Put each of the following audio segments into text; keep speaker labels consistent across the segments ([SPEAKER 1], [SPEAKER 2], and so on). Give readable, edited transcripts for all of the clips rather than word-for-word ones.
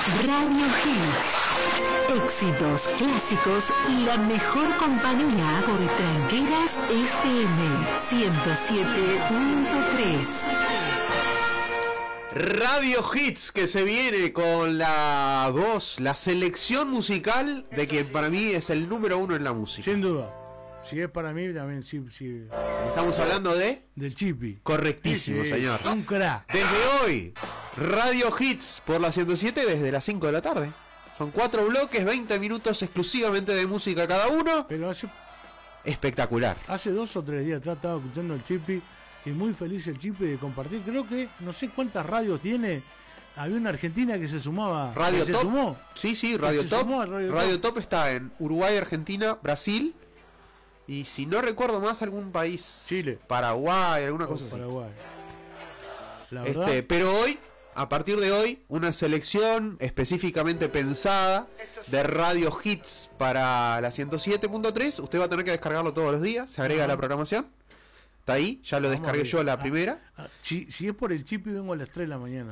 [SPEAKER 1] Radio Hits. Éxitos, clásicos y la mejor compañía por Tranqueras FM 107.3.
[SPEAKER 2] Radio Hits, que se viene con la voz, la selección musical de quien para mí es el número uno en la música.
[SPEAKER 3] Sin duda. Si es para mí, también sí.
[SPEAKER 2] Estamos hablando del
[SPEAKER 3] Chipi.
[SPEAKER 2] Correctísimo,
[SPEAKER 3] Sí,
[SPEAKER 2] señor.
[SPEAKER 3] Un crack.
[SPEAKER 2] Desde hoy, Radio Hits por la 107 desde las 5 de la tarde. Son 4 bloques, 20 minutos exclusivamente de música cada uno.
[SPEAKER 3] Pero
[SPEAKER 2] espectacular.
[SPEAKER 3] Hace 2 o 3 días estaba escuchando el Chipi y muy feliz el Chipi de compartir. Creo que no sé cuántas radios tiene. Había una argentina que se sumaba.
[SPEAKER 2] Radio
[SPEAKER 3] ¿Se
[SPEAKER 2] Top.
[SPEAKER 3] sumó?
[SPEAKER 2] Sí, Radio Top. Radio Top está en Uruguay, Argentina, Brasil. Y si no recuerdo más, algún país.
[SPEAKER 3] Chile.
[SPEAKER 2] Paraguay, alguna cosa así.
[SPEAKER 3] Paraguay. La verdad,
[SPEAKER 2] Pero hoy, a partir de hoy, una selección específicamente pensada de Radio Hits para la 107.3. Usted va a tener que descargarlo todos los días. Se agrega a la programación. Está ahí, ya lo descargué yo la primera.
[SPEAKER 3] Si es por el Chipi, vengo a las 3 de la mañana.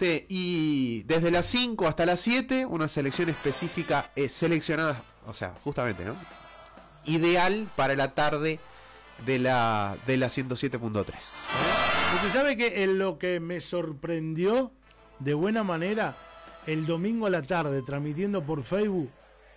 [SPEAKER 2] Y desde las 5 hasta las 7, una selección específica seleccionada, o sea, justamente, ¿no? Ideal para la tarde de la 107.3.
[SPEAKER 3] Usted sabe que en lo que me sorprendió de buena manera, el domingo a la tarde, transmitiendo por Facebook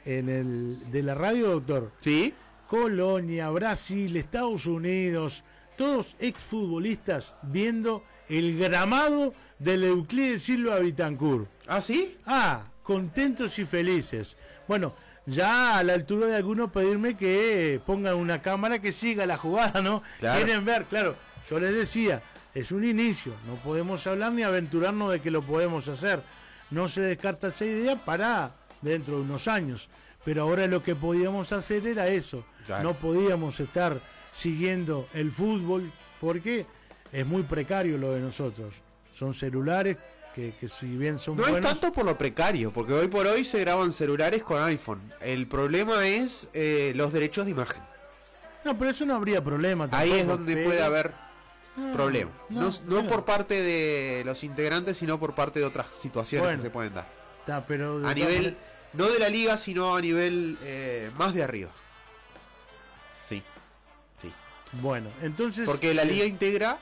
[SPEAKER 3] de la radio, doctor.
[SPEAKER 2] Sí.
[SPEAKER 3] Colonia, Brasil, Estados Unidos, todos exfutbolistas viendo el gramado del Euclides Silva Bitancur.
[SPEAKER 2] ¿Ah, sí?
[SPEAKER 3] Contentos y felices. Bueno, ya a la altura de algunos pedirme que pongan una cámara que siga la jugada, ¿no?
[SPEAKER 2] Claro.
[SPEAKER 3] Quieren ver, claro. Yo les decía, es un inicio, no podemos hablar ni aventurarnos de que lo podemos hacer. No se descarta esa idea para dentro de unos años. Pero ahora lo que podíamos hacer era eso. Claro. No podíamos estar siguiendo el fútbol porque es muy precario lo de nosotros. Son celulares que si bien son buenos...
[SPEAKER 2] No es tanto por lo precario, porque hoy por hoy se graban celulares con iPhone. El problema es los derechos de imagen.
[SPEAKER 3] No, pero eso no habría problema tampoco.
[SPEAKER 2] Ahí es donde puede haber problema. No por parte de los integrantes, sino por parte de otras situaciones que se pueden dar.
[SPEAKER 3] Pero
[SPEAKER 2] a nivel... No de la liga, sino a nivel más de arriba. Sí.
[SPEAKER 3] Bueno, entonces...
[SPEAKER 2] Porque la liga integra...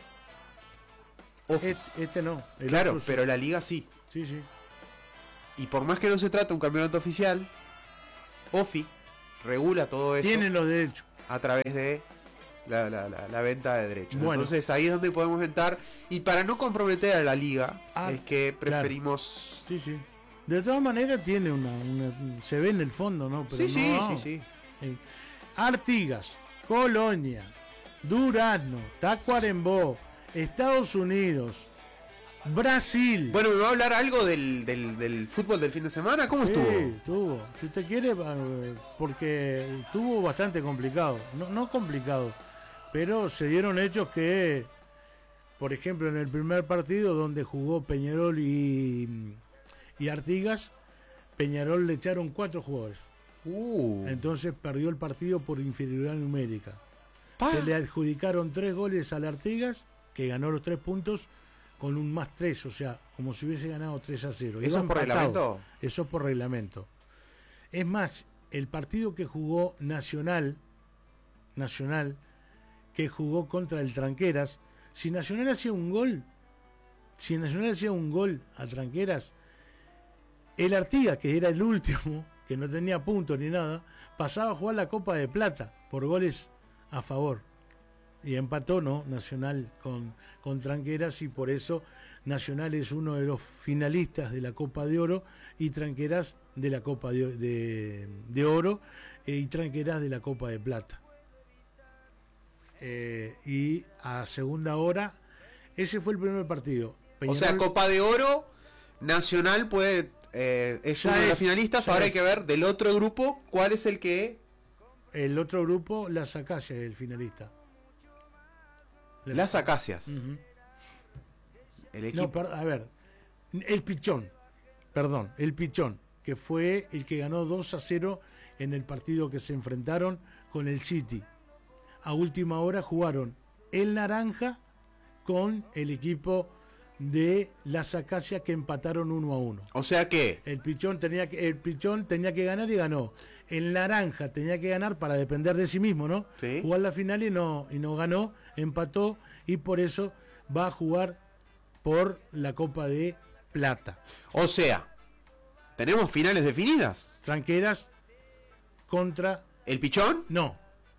[SPEAKER 3] Este no.
[SPEAKER 2] Claro, pero la liga sí.
[SPEAKER 3] Sí.
[SPEAKER 2] Y por más que no se trate de un campeonato oficial, OFI regula todo eso.
[SPEAKER 3] Tienen los derechos.
[SPEAKER 2] A través de la venta de derechos.
[SPEAKER 3] Bueno.
[SPEAKER 2] Entonces ahí es donde podemos entrar. Y para no comprometer a la liga, es que preferimos...
[SPEAKER 3] Claro. Sí. De todas maneras tiene se ve en el fondo, ¿no? Pero
[SPEAKER 2] sí.
[SPEAKER 3] Artigas, Colonia, Durazno, Tacuarembó, Estados Unidos, Brasil.
[SPEAKER 2] Bueno, ¿me va a hablar algo del fútbol del fin de semana? ¿Cómo estuvo?
[SPEAKER 3] Sí, estuvo. Si usted quiere, porque estuvo bastante complicado. No complicado, pero se dieron hechos que, por ejemplo, en el primer partido donde jugó Peñarol y Artigas, Peñarol le echaron 4 jugadores. Entonces perdió el partido por inferioridad numérica. Se le adjudicaron 3 goles al Artigas, que ganó los 3 puntos con un +3, o sea, como si hubiese ganado 3-0.
[SPEAKER 2] ¿Eso es por reglamento?
[SPEAKER 3] Eso es por reglamento. Es más, el partido que jugó Nacional, que jugó contra el Tranqueras, si Nacional hacía un gol a Tranqueras, el Artigas, que era el último, que no tenía puntos ni nada, pasaba a jugar la Copa de Plata por goles a favor. Y empató, ¿no? Nacional con Tranqueras, y por eso Nacional es uno de los finalistas de la Copa de Oro y Tranqueras de la Copa de Oro y Tranqueras de la Copa de Plata. Y a segunda hora, ese fue el primer partido.
[SPEAKER 2] Peñarol, o sea, Copa de Oro, Nacional puede... es uno de los finalistas. Ahora hay que ver del otro grupo cuál es el que...
[SPEAKER 3] El otro grupo, Las Acacias, es el finalista.
[SPEAKER 2] Las Acacias. Uh-huh. El equipo...
[SPEAKER 3] el Pichón, que fue el que ganó 2-0 en el partido que se enfrentaron con el City. A última hora jugaron el Naranja con el equipo de las Acacias, que empataron 1-1.
[SPEAKER 2] O sea que
[SPEAKER 3] El Pichón tenía que ganar y ganó. El Naranja tenía que ganar para depender de sí mismo, ¿no?
[SPEAKER 2] Sí.
[SPEAKER 3] Jugar la final y no ganó, empató, y por eso va a jugar por la Copa de Plata.
[SPEAKER 2] O sea, tenemos finales definidas.
[SPEAKER 3] Tranqueras contra...
[SPEAKER 2] ¿El Pichón?
[SPEAKER 3] No.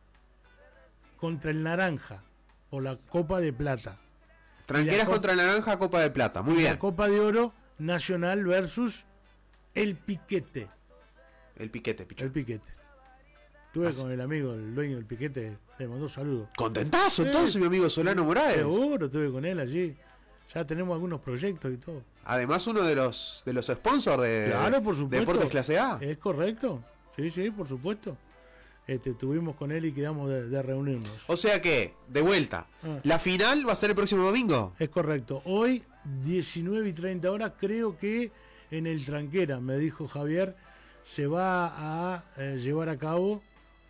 [SPEAKER 3] Contra el Naranja, por la Copa de Plata.
[SPEAKER 2] Tranqueras
[SPEAKER 3] Copa-
[SPEAKER 2] contra el Naranja, Copa de Plata. Muy
[SPEAKER 3] La
[SPEAKER 2] bien.
[SPEAKER 3] Copa de Oro, Nacional versus el Piquete.
[SPEAKER 2] El Piquete, Pichón.
[SPEAKER 3] El Piquete. Estuve
[SPEAKER 2] Así.
[SPEAKER 3] con el amigo, el dueño del Piquete, le mandó saludos.
[SPEAKER 2] Contentazo entonces, mi amigo Solano Morales.
[SPEAKER 3] Seguro, estuve con él allí. Ya tenemos algunos proyectos y todo.
[SPEAKER 2] Además, uno de los sponsors de
[SPEAKER 3] Claro, por supuesto.
[SPEAKER 2] Deportes Clase A.
[SPEAKER 3] ¿Es correcto? Sí, por supuesto. Estuvimos con él y quedamos de reunirnos.
[SPEAKER 2] O sea que, de vuelta,
[SPEAKER 3] Ah.
[SPEAKER 2] la final va a ser el próximo domingo.
[SPEAKER 3] Es correcto. Hoy, 19:30 horas, creo que en el Tranquera, me dijo Javier, se va a llevar a cabo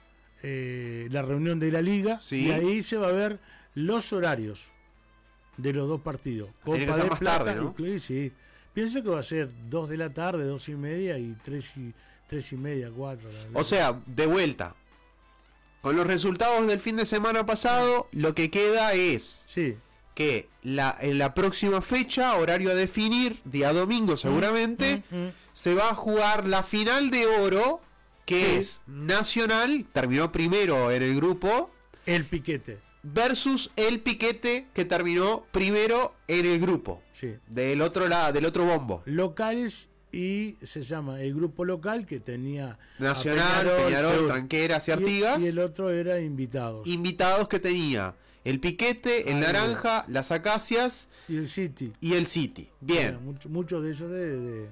[SPEAKER 3] la reunión de la liga.
[SPEAKER 2] Sí.
[SPEAKER 3] Y ahí se va a ver los horarios de los dos partidos.
[SPEAKER 2] Tiene que ser más tarde, ¿no?
[SPEAKER 3] Sí. Pienso que va a ser 2 de la tarde, 2:30 y 3:30, 4.
[SPEAKER 2] O sea, de vuelta. Con los resultados del fin de semana pasado, lo que queda es
[SPEAKER 3] Sí.
[SPEAKER 2] que en la próxima fecha, horario a definir, día domingo seguramente, se va a jugar la final de oro, que
[SPEAKER 3] Sí.
[SPEAKER 2] es Nacional, terminó primero en el grupo,
[SPEAKER 3] El Piquete.
[SPEAKER 2] versus el Piquete, que terminó primero en el grupo,
[SPEAKER 3] Sí.
[SPEAKER 2] del otro lado, del otro bombo.
[SPEAKER 3] Locales, y se llama el grupo local, que tenía a
[SPEAKER 2] Nacional, Peñarol,
[SPEAKER 3] seguro.
[SPEAKER 2] Tranqueras y Artigas.
[SPEAKER 3] Y el otro era invitados.
[SPEAKER 2] Invitados que tenía el Piquete, el
[SPEAKER 3] Ahí.
[SPEAKER 2] Naranja, las Acacias
[SPEAKER 3] Y el City.
[SPEAKER 2] y el City. Bien,
[SPEAKER 3] Muchos de ellos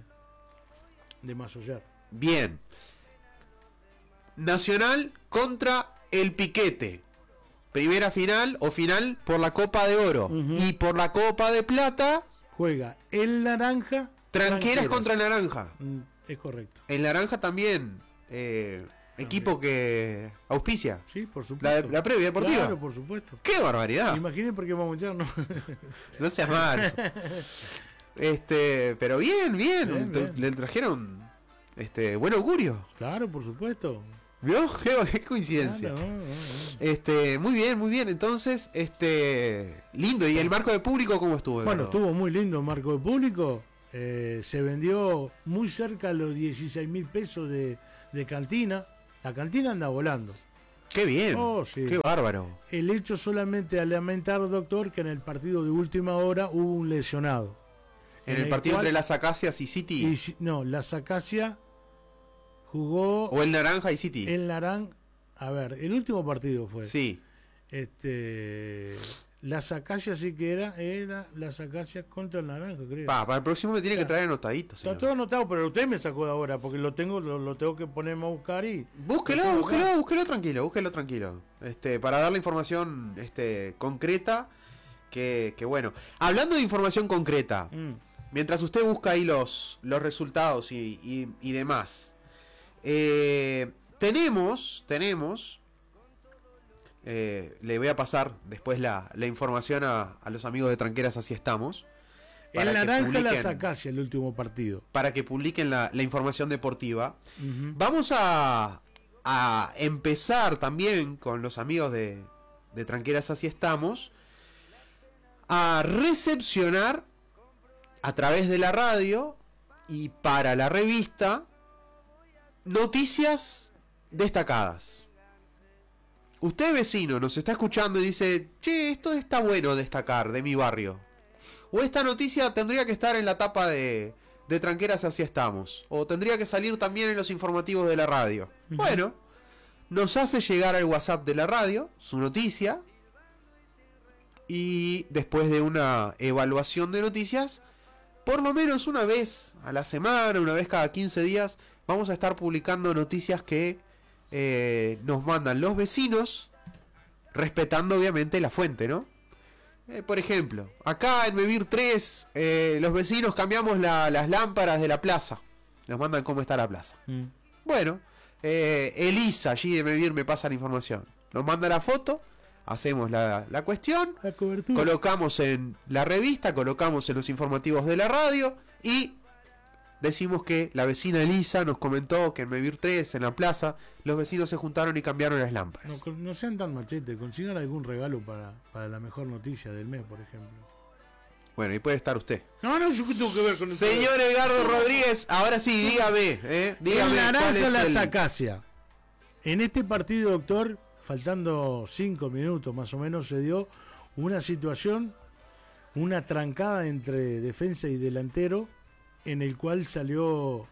[SPEAKER 3] de Masoyer.
[SPEAKER 2] bien. Nacional contra el Piquete. Primera final o final por la Copa de Oro.
[SPEAKER 3] Ujú.
[SPEAKER 2] Y por la Copa de Plata,
[SPEAKER 3] Juega el Naranja.
[SPEAKER 2] Tranqueras contra el Naranja.
[SPEAKER 3] Es correcto.
[SPEAKER 2] El Naranja también, equipo que auspicia
[SPEAKER 3] Sí, por supuesto.
[SPEAKER 2] la previa deportiva.
[SPEAKER 3] Claro, por supuesto.
[SPEAKER 2] ¡Qué barbaridad!
[SPEAKER 3] Imaginen por qué vamos a echar, ¿no?
[SPEAKER 2] No seas malo. Pero bien.
[SPEAKER 3] Bien.
[SPEAKER 2] Le trajeron buen augurio.
[SPEAKER 3] Claro, por supuesto.
[SPEAKER 2] ¿Vio? Qué coincidencia.
[SPEAKER 3] Claro, no.
[SPEAKER 2] Muy bien. Entonces, lindo. ¿Y el marco de público cómo estuvo?
[SPEAKER 3] Bueno,
[SPEAKER 2] Eduardo?
[SPEAKER 3] estuvo muy lindo el marco de público. Se vendió muy cerca a los 16.000 pesos de cantina. La cantina anda volando.
[SPEAKER 2] Qué bien.
[SPEAKER 3] Oh, sí.
[SPEAKER 2] Qué bárbaro.
[SPEAKER 3] El hecho solamente a lamentar, doctor, que en el partido de última hora hubo un lesionado.
[SPEAKER 2] En el partido
[SPEAKER 3] cual-
[SPEAKER 2] entre las Acacias y City.
[SPEAKER 3] No, la Acacia jugó
[SPEAKER 2] O el Naranja y City.
[SPEAKER 3] el Naranja. A ver, el último partido fue.
[SPEAKER 2] Sí.
[SPEAKER 3] Las Acacias sí que era las Acacias contra el Naranja, creo.
[SPEAKER 2] Para el próximo me tiene que traer anotadito,
[SPEAKER 3] Está
[SPEAKER 2] señor.
[SPEAKER 3] todo anotado, pero usted me sacó de ahora, porque lo tengo que ponerme a buscar y...
[SPEAKER 2] Búsquelo
[SPEAKER 3] lo tengo acá.
[SPEAKER 2] búsquelo tranquilo. Para dar la información concreta. Que bueno. Hablando de información concreta, mientras usted busca ahí los resultados y demás, tenemos, le voy a pasar después la información a los amigos de Tranqueras, así estamos.
[SPEAKER 3] El
[SPEAKER 2] para que
[SPEAKER 3] Naranja y las
[SPEAKER 2] publiquen-
[SPEAKER 3] Acacias, el último partido.
[SPEAKER 2] Para que publiquen la información deportiva.
[SPEAKER 3] Ujú.
[SPEAKER 2] Vamos a empezar también con los amigos de Tranqueras, así estamos, a recepcionar a través de la radio y para la revista noticias destacadas. Usted, vecino, nos está escuchando y dice: che, esto está bueno destacar de mi barrio. O esta noticia tendría que estar en la tapa de Tranqueras, así estamos. O tendría que salir también en los informativos de la radio. Bueno, nos hace llegar al WhatsApp de la radio su noticia. Y después de una evaluación de noticias, por lo menos una vez a la semana, una vez cada 15 días, vamos a estar publicando noticias que nos mandan los vecinos, respetando obviamente la fuente, ¿no? Por ejemplo, acá en Mevir 3, los vecinos cambiamos las lámparas de la plaza. Nos mandan cómo está la plaza. Bueno, Elisa allí de Mevir me pasa la información. Nos manda la foto. hacemos la cuestión,
[SPEAKER 3] La cobertura.
[SPEAKER 2] colocamos en la revista, colocamos en los informativos de la radio y decimos que la vecina Elisa nos comentó que en Mevir 3, en la plaza, los vecinos se juntaron y cambiaron las lámparas.
[SPEAKER 3] No sean tan machete, consigan algún regalo para la mejor noticia del mes, por ejemplo.
[SPEAKER 2] Bueno, y puede estar usted.
[SPEAKER 3] No, yo qué tengo que ver con eso.
[SPEAKER 2] Señor Edgardo Rodríguez, ahora sí, dígame, dígame
[SPEAKER 3] El Naranja
[SPEAKER 2] cuál es
[SPEAKER 3] Las Acacias. En este partido, doctor, faltando 5 minutos más o menos, se dio una situación, una trancada entre defensa y delantero, en el cual salió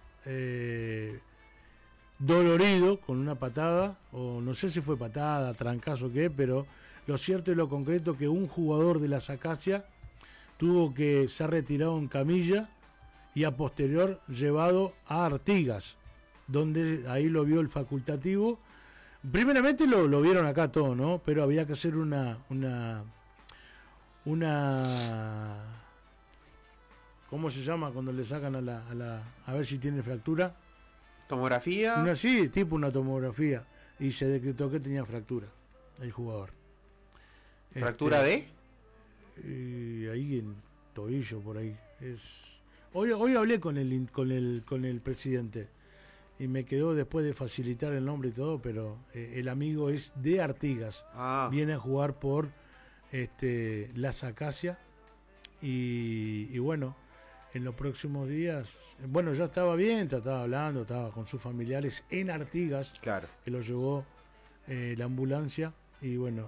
[SPEAKER 3] dolorido con una patada, o no sé si fue patada, trancazo o qué, pero lo cierto y lo concreto que un jugador de Las Acacias tuvo que ser retirado en camilla y a posterior llevado a Artigas, donde ahí lo vio el facultativo. Primeramente lo vieron acá todo, ¿no? Pero había que hacer una ¿cómo se llama cuando le sacan a ver si tiene fractura?
[SPEAKER 2] Tomografía.
[SPEAKER 3] Sí, tipo una tomografía. Y se decretó que tenía fractura el jugador.
[SPEAKER 2] ¿Fractura de?
[SPEAKER 3] Y ahí en tobillo, por ahí. Hoy hablé con el presidente y me quedó después de facilitar el nombre y todo, pero el amigo es de Artigas. Viene a jugar por Las Acacias y bueno, en los próximos días, bueno, ya estaba bien, estaba hablando, estaba con sus familiares en Artigas,
[SPEAKER 2] claro,
[SPEAKER 3] que lo llevó la ambulancia y bueno,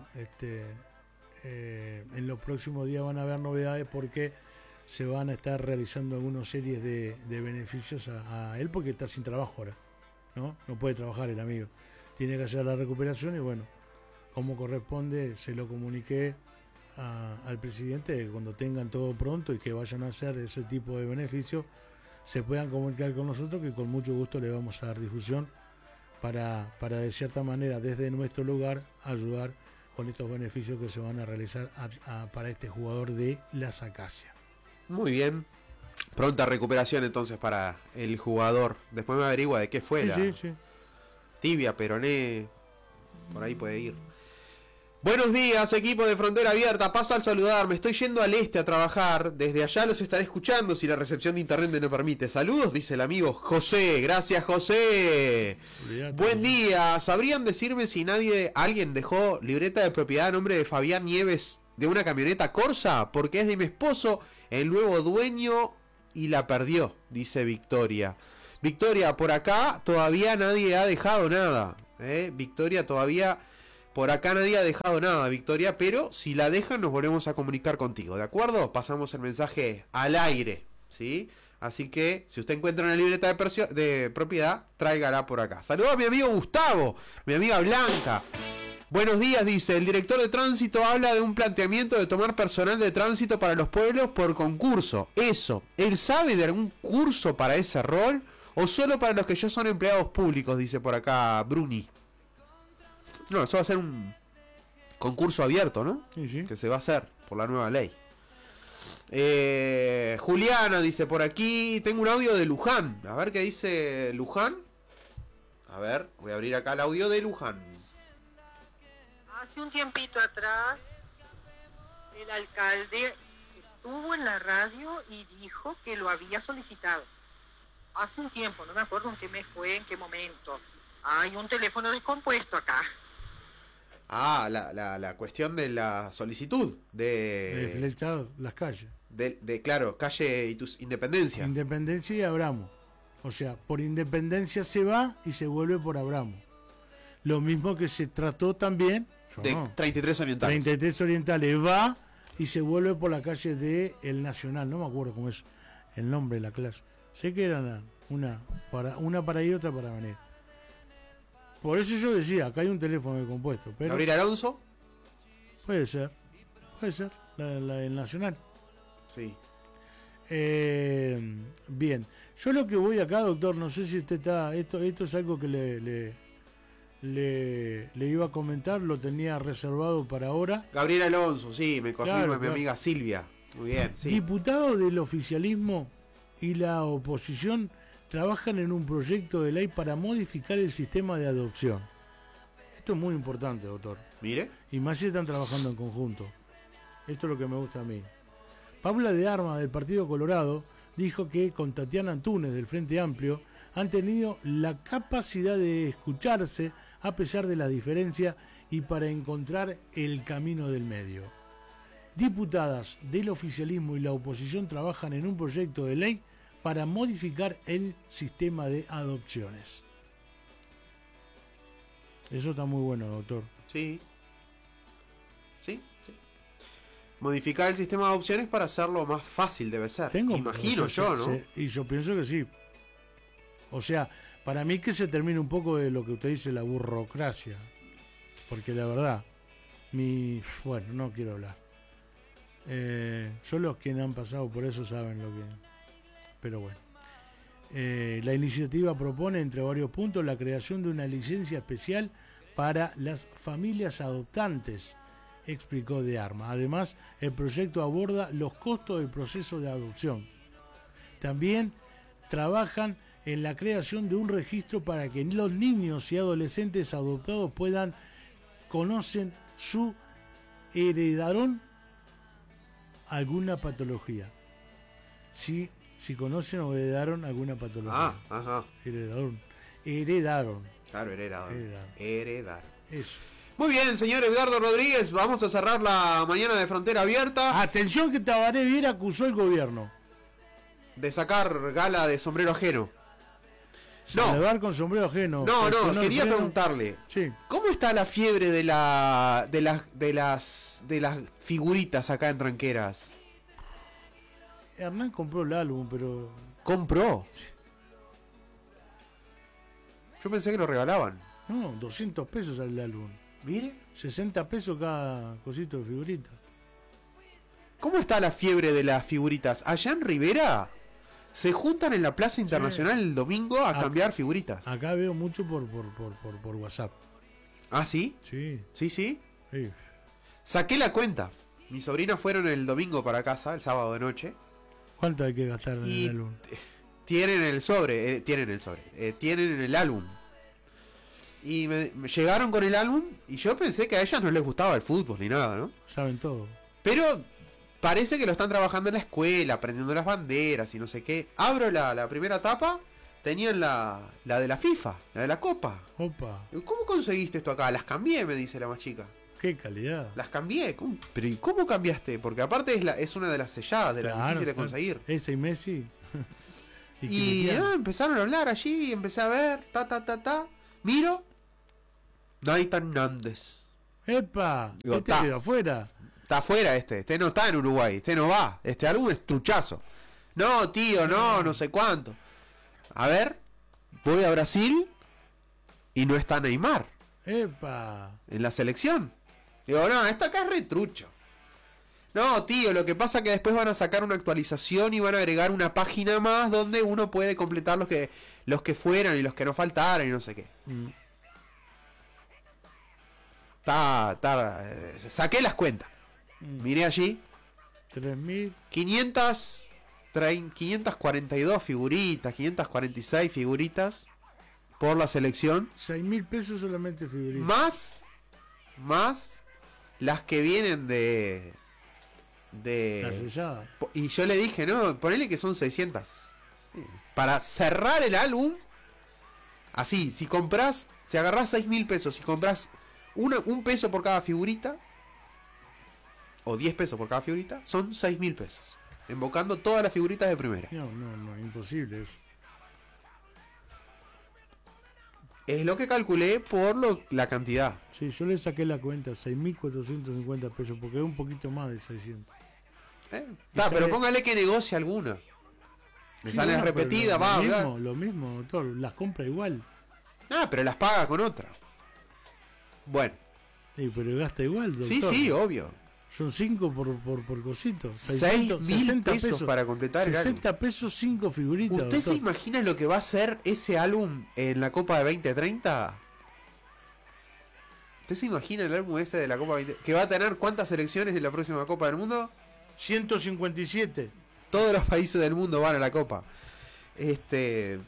[SPEAKER 3] en los próximos días van a haber novedades porque se van a estar realizando algunas series de beneficios a él porque está sin trabajo ahora, no puede trabajar el amigo, tiene que hacer la recuperación y bueno, como corresponde se lo comuniqué al presidente que cuando tengan todo pronto y que vayan a hacer ese tipo de beneficios se puedan comunicar con nosotros, que con mucho gusto le vamos a dar difusión para de cierta manera desde nuestro lugar ayudar con estos beneficios que se van a realizar para este jugador de Las Acacias.
[SPEAKER 2] Muy bien. Pronta recuperación entonces para el jugador. Después me averigua de qué fue
[SPEAKER 3] Sí.
[SPEAKER 2] Tibia, peroné. Por ahí puede ir. Buenos días, equipo de Frontera Abierta. Pasa al saludar. Me estoy yendo al este a trabajar. Desde allá los estaré escuchando si la recepción de internet me lo permite. Saludos, dice el amigo José. Gracias, José. Buen día. ¿Sabrían decirme si alguien dejó libreta de propiedad a nombre de Fabián Nieves de una camioneta Corsa? Porque es de mi esposo, el nuevo dueño, y la perdió, dice Victoria. Victoria, por acá todavía nadie ha dejado nada. Victoria, todavía por acá nadie ha dejado nada, Victoria, pero si la dejan nos volvemos a comunicar contigo, ¿de acuerdo? Pasamos el mensaje al aire, ¿sí? Así que si usted encuentra una libreta de propiedad, tráigala por acá. Saludos a mi amigo Gustavo, mi amiga Blanca. Buenos días, dice, el director de tránsito habla de un planteamiento de tomar personal de tránsito para los pueblos por concurso. Eso, ¿él sabe de algún curso para ese rol o solo para los que ya son empleados públicos? Dice por acá Bruni. No, eso va a ser un concurso abierto, ¿no?
[SPEAKER 3] Sí.
[SPEAKER 2] Que se va a hacer por la nueva ley. Juliana dice por aquí, tengo un audio de Luján. A ver qué dice Luján. A ver, voy a abrir acá el audio de Luján.
[SPEAKER 4] Hace un tiempito atrás, el alcalde estuvo en la radio y dijo que lo había solicitado. Hace un tiempo, no me acuerdo en qué mes fue, en qué momento. Hay un teléfono descompuesto acá.
[SPEAKER 2] La cuestión de la solicitud
[SPEAKER 3] de flechar las calles.
[SPEAKER 2] Claro, calle Independencia.
[SPEAKER 3] Independencia y Abramo. O sea, por Independencia se va y se vuelve por Abramo. Lo mismo que se trató también
[SPEAKER 2] de 33 Orientales.
[SPEAKER 3] 33 Orientales va y se vuelve por la calle de El Nacional. No me acuerdo cómo es el nombre de la clase. Sé que era una para ir, otra para venir. Por eso yo decía, acá hay un teléfono descompuesto. Pero
[SPEAKER 2] ¿Gabriel Alonso?
[SPEAKER 3] Puede ser, la del Nacional.
[SPEAKER 2] Sí.
[SPEAKER 3] Bien, yo lo que voy acá, doctor, no sé si usted está, esto es algo que le iba a comentar, lo tenía reservado para ahora.
[SPEAKER 2] Gabriel Alonso, sí, me confirma
[SPEAKER 3] claro.
[SPEAKER 2] Amiga Silvia. Muy bien, sí.
[SPEAKER 3] Diputados del oficialismo y la oposición trabajan en un proyecto de ley para modificar el sistema de adopción. Esto es muy importante, doctor.
[SPEAKER 2] Mire.
[SPEAKER 3] Y más si están trabajando en conjunto. Esto es lo que me gusta a mí. Paula de Armas, del Partido Colorado, dijo que con Tatiana Antunes, del Frente Amplio, han tenido la capacidad de escucharse a pesar de la diferencia y para encontrar el camino del medio. Diputadas del oficialismo y la oposición trabajan en un proyecto de ley para modificar el sistema de adopciones. Eso está muy bueno, doctor.
[SPEAKER 2] Sí. Sí. Modificar el sistema de adopciones para hacerlo más fácil debe ser. Imagino yo, ¿no?
[SPEAKER 3] Y yo pienso que sí. O sea, para mí que se termine un poco de lo que usted dice, la burocracia. Porque la verdad, bueno, no quiero hablar. Solo los quienes han pasado por eso saben lo que... Pero bueno. La iniciativa propone, entre varios puntos, la creación de una licencia especial para las familias adoptantes, explicó De Armas. Además, el proyecto aborda los costos del proceso de adopción. También trabajan en la creación de un registro para que los niños y adolescentes adoptados conocen su heredaron alguna patología. Si conocen o heredaron alguna patología.
[SPEAKER 2] Ajá.
[SPEAKER 3] Heredaron.
[SPEAKER 2] Claro, heredaron.
[SPEAKER 3] Eso.
[SPEAKER 2] Muy bien, señor Edgardo Rodríguez, vamos a cerrar la mañana de Frontera Abierta.
[SPEAKER 3] Atención que Tabaré Viera acusó el gobierno
[SPEAKER 2] De sacar gala de sombrero ajeno.
[SPEAKER 3] Saludar con sombrero ajeno.
[SPEAKER 2] No, quería preguntarle.
[SPEAKER 3] Sí.
[SPEAKER 2] ¿Cómo está la fiebre de las figuritas acá en Tranqueras?
[SPEAKER 3] Hernán compró el álbum, pero...
[SPEAKER 2] ¿Compró? Yo pensé que lo regalaban.
[SPEAKER 3] No, 200 pesos al álbum.
[SPEAKER 2] Mire.
[SPEAKER 3] 60 pesos cada cosito de figuritas.
[SPEAKER 2] ¿Cómo está la fiebre de las figuritas? Allá en Rivera se juntan en la Plaza Internacional el domingo a cambiar figuritas.
[SPEAKER 3] Acá veo mucho por WhatsApp.
[SPEAKER 2] ¿Ah, sí?
[SPEAKER 3] Sí.
[SPEAKER 2] ¿Sí?
[SPEAKER 3] Sí.
[SPEAKER 2] Saqué la cuenta. Mis sobrinas fueron el domingo para casa, el sábado de noche.
[SPEAKER 3] ¿Cuánto hay que gastar en el álbum?
[SPEAKER 2] Tienen el sobre. Tienen el álbum. Y me llegaron con el álbum y yo pensé que a ellas no les gustaba el fútbol ni nada, ¿no?
[SPEAKER 3] Saben todo.
[SPEAKER 2] Pero parece que lo están trabajando en la escuela, aprendiendo las banderas y no sé qué. Abro la primera tapa, tenían la de la FIFA, la de la Copa.
[SPEAKER 3] Opa.
[SPEAKER 2] ¿Cómo conseguiste esto acá? Las cambié, me dice la más chica.
[SPEAKER 3] Qué calidad.
[SPEAKER 2] Las cambié. Pero ¿y cómo cambiaste? Porque aparte es una de las selladas, de las difíciles de conseguir.
[SPEAKER 3] Ese y Messi.
[SPEAKER 2] y empezaron a hablar allí, empecé a ver, miro, Nathan Nández.
[SPEAKER 3] ¡Epa!
[SPEAKER 2] Digo,
[SPEAKER 3] Quedó afuera.
[SPEAKER 2] Está afuera este no está en Uruguay, este no va. Este álbum es truchazo. No, tío, no sé cuánto. A ver, voy a Brasil y no está Neymar.
[SPEAKER 3] ¡Epa!
[SPEAKER 2] En la selección. Digo, no, esto acá es retrucho. No, tío, lo que pasa es que después van a sacar una actualización y van a agregar una página más donde uno puede completar los que fueran y los que no faltaran y no sé qué. Saqué las cuentas. Miré allí.
[SPEAKER 3] 3.000.
[SPEAKER 2] 542 figuritas, 546 figuritas por la selección.
[SPEAKER 3] 6.000 pesos solamente figuritas.
[SPEAKER 2] Más las que vienen de
[SPEAKER 3] La sellada.
[SPEAKER 2] Y yo le dije, no, ponele que son 600. Para cerrar el álbum, así, si agarrás 6.000 pesos, si compras un peso por cada figurita, o 10 pesos por cada figurita, son 6.000 pesos. Invocando todas las figuritas de primera.
[SPEAKER 3] No, imposible eso.
[SPEAKER 2] Es lo que calculé por la cantidad.
[SPEAKER 3] Sí, yo le saqué la cuenta, 6.450 pesos, porque es un poquito más de 600.
[SPEAKER 2] Pero póngale que negocie alguna. Me
[SPEAKER 3] Sí,
[SPEAKER 2] sale
[SPEAKER 3] bueno,
[SPEAKER 2] repetida,
[SPEAKER 3] pero lo mismo, doctor, las compra igual.
[SPEAKER 2] pero las paga con otra. Bueno.
[SPEAKER 3] Sí, pero gasta igual, doctor.
[SPEAKER 2] Sí, obvio.
[SPEAKER 3] Son 5 por cosito.
[SPEAKER 2] 6.000 pesos para completar el álbum.
[SPEAKER 3] 60 pesos, 5 figuritas.
[SPEAKER 2] ¿Usted se imagina lo que va a ser ese álbum en la Copa de 2030? ¿Usted se imagina el álbum ese de la Copa 2030? ¿Que va a tener cuántas selecciones en la próxima Copa del Mundo?
[SPEAKER 3] 157.
[SPEAKER 2] Todos los países del mundo van a la Copa. Qué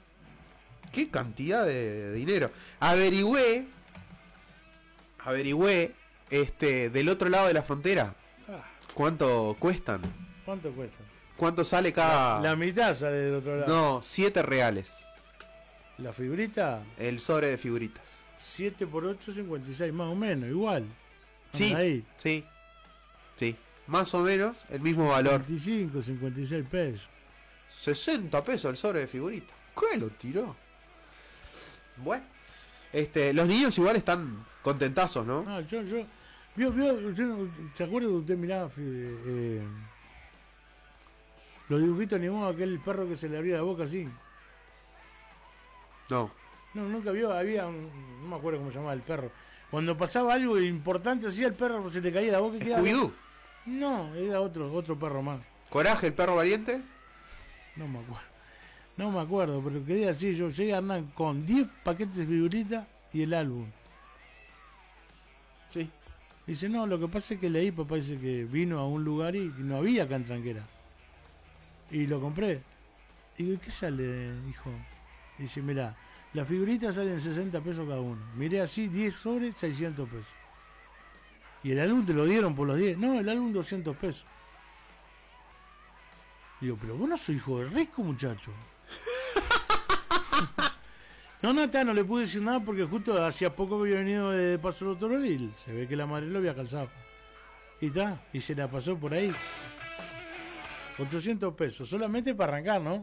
[SPEAKER 2] cantidad de dinero. Averigüé del otro lado de la frontera,
[SPEAKER 3] Ah,
[SPEAKER 2] ¿cuánto cuestan?
[SPEAKER 3] ¿cuánto cuesta?
[SPEAKER 2] ¿Cuánto sale cada...?
[SPEAKER 3] La mitad sale del otro lado.
[SPEAKER 2] No, 7 reales.
[SPEAKER 3] La figurita,
[SPEAKER 2] El sobre de figuritas.
[SPEAKER 3] 7 por 8, 56, más o menos, igual.
[SPEAKER 2] Sí,
[SPEAKER 3] Anda ahí.
[SPEAKER 2] sí. Sí. Más o menos el mismo valor.
[SPEAKER 3] 25, 56 pesos.
[SPEAKER 2] 60 pesos el sobre de figuritas. ¿Qué lo tiró? Bueno. Los niños igual están contentazos, ¿no?
[SPEAKER 3] Ah, ¿se acuerda que usted miraba los dibujitos animados, aquel perro que se le abría la boca así?
[SPEAKER 2] No.
[SPEAKER 3] No, nunca vio, no me acuerdo cómo se llamaba el perro. Cuando pasaba algo importante así, el perro se le caía la boca y quedaba...
[SPEAKER 2] ¿Scooby-Doo?
[SPEAKER 3] No, era otro perro más.
[SPEAKER 2] ¿Coraje, el perro valiente?
[SPEAKER 3] No me acuerdo, pero quería así, yo llegué a Hernán con 10 paquetes de figuritas y el álbum.
[SPEAKER 2] Sí.
[SPEAKER 3] Dice, no, lo que pasa es que leí, papá dice que vino a un lugar y no había acá en Tranquera. Y lo compré. Y digo, ¿qué sale, hijo? Dice, mirá, las figuritas salen 60 pesos cada uno. Miré así, 10 sobres, 600 pesos. Y el álbum te lo dieron por los 10. No, el álbum 200 pesos. Digo, pero vos no sos hijo de rico, muchacho. No, no le pude decir nada porque justo hacía poco que había venido de Paso del Tororil. Se ve que la madre lo había calzado. Y está, y se la pasó por ahí. 800 pesos, solamente para arrancar, ¿no?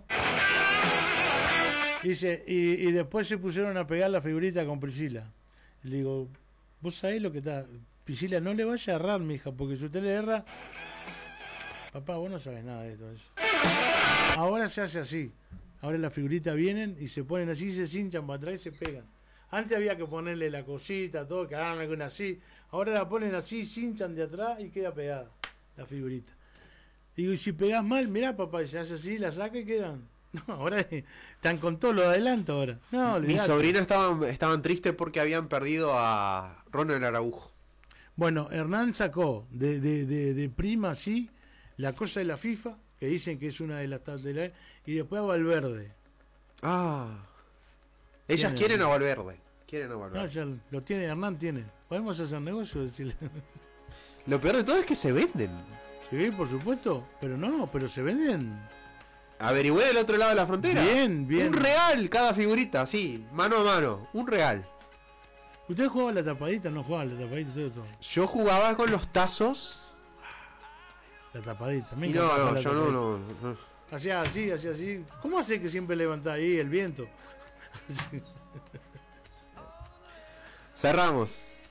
[SPEAKER 3] Dice, y después se pusieron a pegar la figurita con Priscila. Y le digo, vos sabés lo que está. Priscila, no le vaya a errar, mija, porque si usted le erra. Papá, vos no sabés nada de todo eso. Ahora se hace así. Ahora las figuritas vienen y se ponen así, se cinchan para atrás y se pegan. Antes había que ponerle la cosita, todo, que hagan alguna así. Ahora la ponen así, cinchan de atrás y queda pegada la figurita. Digo, y si pegás mal, mirá, papá, y se hace así, la saca y quedan. No, ahora están con todo lo de adelanto ahora. No, olvidate.
[SPEAKER 2] Mis sobrinos estaban tristes porque habían perdido a Ronald Araujo.
[SPEAKER 3] Bueno, Hernán sacó de prima así la cosa de la FIFA, que dicen que es una de las y después a Valverde.
[SPEAKER 2] Ah. Ellas quieren a Valverde.
[SPEAKER 3] No, ya lo tiene, Hernán tiene. Podemos hacer negocio, decirle.
[SPEAKER 2] Lo peor de todo es que se venden.
[SPEAKER 3] Sí, por supuesto, pero se venden.
[SPEAKER 2] Averigüé del otro lado de la frontera.
[SPEAKER 3] Bien.
[SPEAKER 2] Un real cada figurita, así, mano a mano. Un real.
[SPEAKER 3] ¿Usted jugaba la tapadita? No jugaba la tapadita, todo.
[SPEAKER 2] Yo jugaba con los tazos.
[SPEAKER 3] La tapadita.
[SPEAKER 2] Y no, yo no.
[SPEAKER 3] Hacía así. ¿Cómo hace que siempre levanta ahí el viento?
[SPEAKER 2] Cerramos.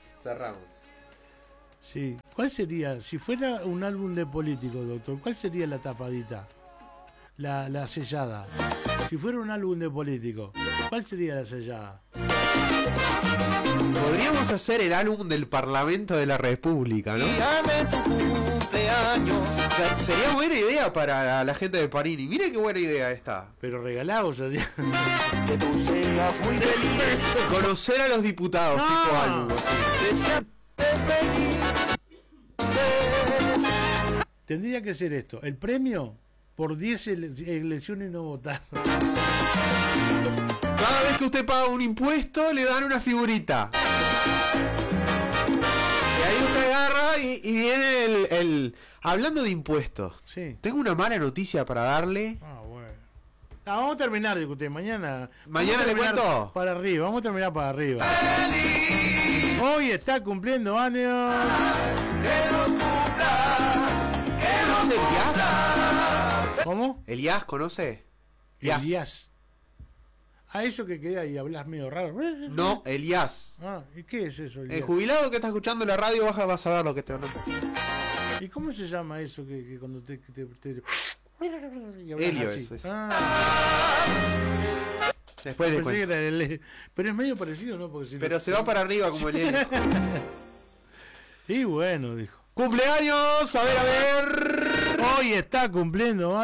[SPEAKER 3] Sí. ¿Cuál sería, si fuera un álbum de político, doctor, cuál sería la tapadita? La sellada. Si fuera un álbum de político, ¿cuál sería la sellada?
[SPEAKER 2] Podríamos hacer el álbum del Parlamento de la República, ¿no? Sería buena idea para la gente de Parini. Mire qué buena idea esta.
[SPEAKER 3] Pero regalado sería.
[SPEAKER 5] Que tú seas muy feliz.
[SPEAKER 2] Conocer a los diputados,
[SPEAKER 3] No.
[SPEAKER 2] tipo álbum. Así.
[SPEAKER 3] Tendría que ser esto. El premio por 10 elecciones no votar.
[SPEAKER 2] Cada vez que usted paga un impuesto, le dan una figurita. Y ahí usted agarra y viene el... Hablando de impuestos,
[SPEAKER 3] Sí.
[SPEAKER 2] tengo una mala noticia para darle.
[SPEAKER 3] Ah, bueno. Vamos a terminar, dice usted, mañana.
[SPEAKER 2] ¿Mañana
[SPEAKER 3] vamos a
[SPEAKER 2] le
[SPEAKER 3] terminar
[SPEAKER 2] cuento?
[SPEAKER 3] Para arriba, vamos a terminar para arriba. Hoy está cumpliendo años.
[SPEAKER 2] ¿Conoce Elías?
[SPEAKER 3] ¿Cómo?
[SPEAKER 2] ¿Elías conoce?
[SPEAKER 3] Elías. A eso que queda y hablas medio raro.
[SPEAKER 2] No, Elías.
[SPEAKER 3] Ah, ¿y qué es eso?
[SPEAKER 2] El
[SPEAKER 3] Elías?
[SPEAKER 2] jubilado que está escuchando la radio vas a ver lo que te van a contar.
[SPEAKER 3] ¿Y cómo se llama eso que cuando te y hablas
[SPEAKER 2] Helio,
[SPEAKER 3] así?
[SPEAKER 2] eso es.
[SPEAKER 3] Ah,
[SPEAKER 2] Después le
[SPEAKER 3] pensé que
[SPEAKER 2] cuento.
[SPEAKER 3] era pero es medio parecido, ¿no? Porque si
[SPEAKER 2] Pero se va para arriba como el Helio.
[SPEAKER 3] Y bueno, dijo.
[SPEAKER 2] ¡Cumpleaños! A ver.
[SPEAKER 3] Hoy está cumpliendo